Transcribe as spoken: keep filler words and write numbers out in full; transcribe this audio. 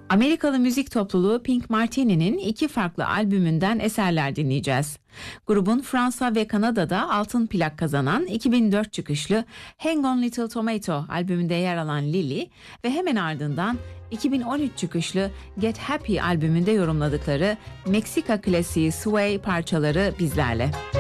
Amerikalı müzik topluluğu Pink Martini'nin iki farklı albümünden eserler dinleyeceğiz. Grubun Fransa ve Kanada'da altın plak kazanan iki bin dört çıkışlı Hang On Little Tomato albümünde yer alan Lily ve hemen ardından iki bin on üç çıkışlı Get Happy albümünde yorumladıkları Meksika klasiği Sway parçaları bizlerle.